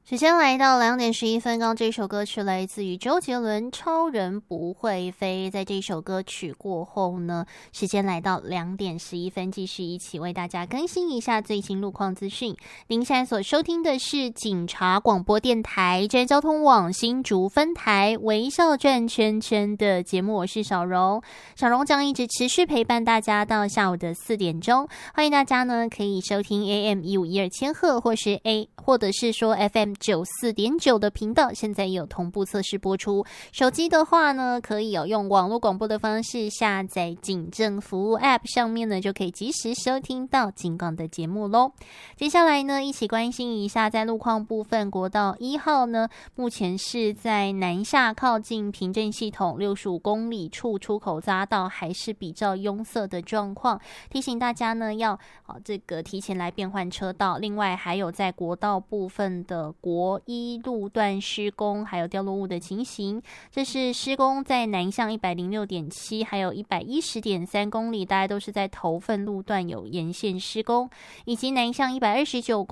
时间来到2点11分，刚这首歌曲来自于周杰伦《超人不会飞》。在这首歌曲过后呢，时间来到2点11分，继续一起为大家更新一下最新路况资讯。您现在所收听的是警察广播电台真交通网新竹分台微笑转圈圈的节目，我是小荣。小荣将一直持续陪伴大家到下午的4点钟，欢迎大家呢可以收听 AM1512千赫，或者是说 FM94.9 的频道，现在有同步测试播出。手机的话呢，可以用网络广播的方式下载警政服务 App， 上面呢就可以及时收听到警广的节目咯。接下来呢，一起关心一下在路况部分，国道1号呢，目前是在南下靠近平镇系统65公里处出口匝道还是比较拥塞的状况，提醒大家呢要这个提前来变换车道。另外还有在国道部分的国一路段施工还有掉落物的情形，这是施工在南向 106.7 还有 110.3 公里，大家都是在头份路段有沿线施工，以及南向129